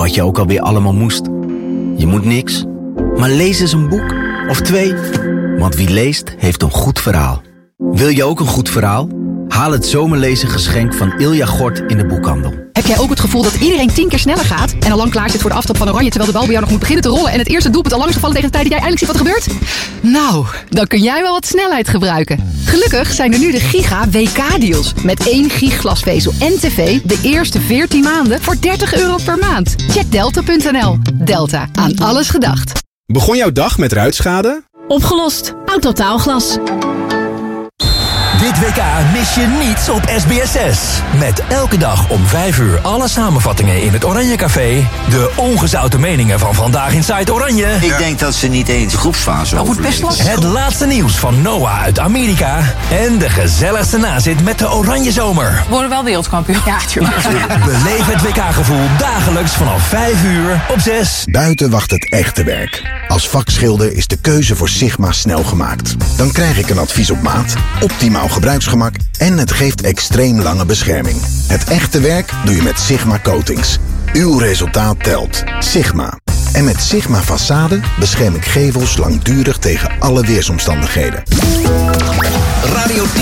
Wat je ook alweer allemaal moest. Je moet niks, maar lees eens een boek. Of 2. Want wie leest, heeft een goed verhaal. Wil je ook een goed verhaal? Haal het zomerlezen geschenk van Ilja Gort in de boekhandel. Heb jij ook het gevoel dat iedereen 10 keer sneller gaat en al lang klaar zit voor de aftrap van Oranje, terwijl de bal bij jou nog moet beginnen te rollen en het eerste doelpunt al lang is gevallen tegen de tijd dat jij eindelijk ziet wat er gebeurt? Nou, dan kun jij wel wat snelheid gebruiken. Gelukkig zijn er nu de Giga WK-deals. Met 1 gig glasvezel en tv de eerste 14 maanden voor €30 per maand. Check delta.nl. Delta, aan alles gedacht. Begon jouw dag met ruitschade? Opgelost. Autotaalglas. Dit WK mis je niets op SBS6. Met elke dag om 5 uur alle samenvattingen in het Oranje Café. De ongezouten meningen van Vandaag Inside Oranje. Ik denk dat ze niet eens de groepsfase overleven. Het laatste nieuws van Noah uit Amerika. En de gezelligste nazit met de Oranje Zomer. We worden wel wereldkampioen. Ja, tuurlijk. Beleef het WK-gevoel dagelijks vanaf 5 uur op 6. Buiten wacht het echte werk. Als vakschilder is de keuze voor Sigma snel gemaakt. Dan krijg ik een advies op maat, optimaal gebruiksgemak en het geeft extreem lange bescherming. Het echte werk doe je met Sigma Coatings. Uw resultaat telt. Sigma. En met Sigma Façade bescherm ik gevels langdurig tegen alle weersomstandigheden. Radio